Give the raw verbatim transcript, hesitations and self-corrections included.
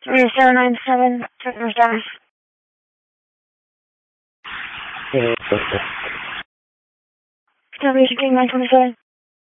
zero nine seven, Turner's Dash. W nine twenty seven.